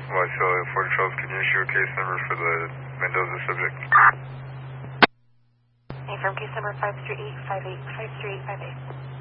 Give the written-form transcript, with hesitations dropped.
Well, so Fort Charles, can you issue a case number for the Mendoza subject? From case number 53858.